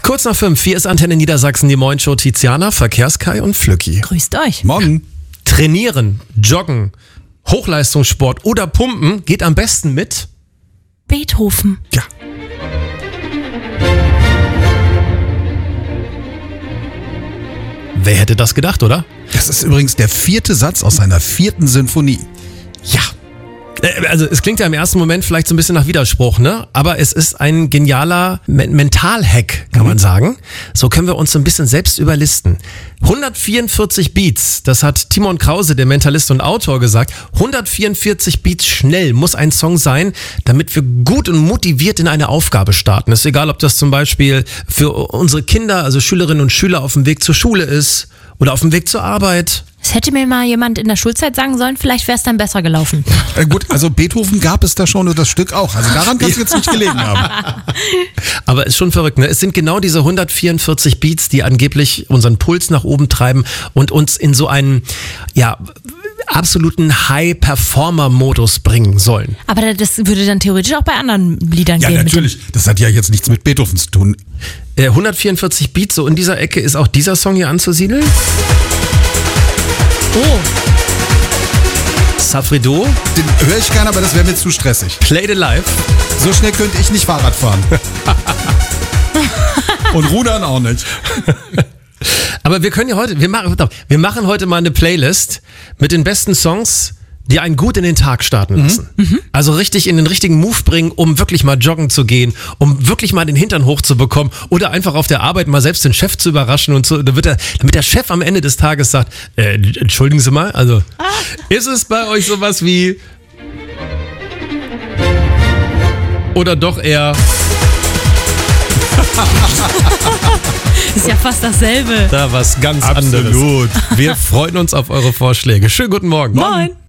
Kurz nach 5, hier ist Antenne Niedersachsen, die Morgenshow Tiziana, Verkehrskai und Flücki. Grüßt euch. Morgen. Trainieren, joggen, Hochleistungssport oder Pumpen geht am besten mit Beethoven. Ja. Wer hätte das gedacht, oder? Das ist übrigens der 4. Satz aus seiner 4. Sinfonie. Ja. Also es klingt ja im ersten Moment vielleicht so ein bisschen nach Widerspruch, ne? Aber es ist ein genialer Mental-Hack, kann man sagen. So können wir uns so ein bisschen selbst überlisten. 144 Beats, das hat Timon Krause, der Mentalist und Autor, gesagt. 144 Beats schnell muss ein Song sein, damit wir gut und motiviert in eine Aufgabe starten. Es ist egal, ob das zum Beispiel für unsere Kinder, also Schülerinnen und Schüler auf dem Weg zur Schule ist oder auf dem Weg zur Arbeit. Das hätte mir mal jemand in der Schulzeit sagen sollen, vielleicht wäre es dann besser gelaufen. Gut, also Beethoven gab es da schon und das Stück auch. Also daran kann es jetzt nicht gelegen haben. Aber ist schon verrückt, ne? Es sind genau diese 144 Beats, die angeblich unseren Puls nach oben treiben und uns in so einen, ja, absoluten High-Performer-Modus bringen sollen. Aber das würde dann theoretisch auch bei anderen Liedern Ja, gehen. natürlich. Das hat ja jetzt nichts mit Beethoven zu tun. 144 Beats, so in dieser Ecke ist auch dieser Song hier anzusiedeln. Oh. Safrido, Den höre ich gerne, aber das wäre mir zu stressig. Played Alive. So schnell könnte ich nicht Fahrrad fahren. Und rudern auch nicht. Aber wir können ja heute, wir machen heute mal eine Playlist mit den besten Songs, die einen gut in den Tag starten lassen. Also richtig in den richtigen Move bringen, um wirklich mal joggen zu gehen, um wirklich mal den Hintern hochzubekommen oder einfach auf der Arbeit mal selbst den Chef zu überraschen und so, damit der Chef am Ende des Tages sagt, entschuldigen Sie mal, also ist es bei euch sowas wie oder doch eher Ist ja fast dasselbe. da was ganz anderes. Absolut. Wir freuen uns auf eure Vorschläge. Schönen guten Morgen. Moin.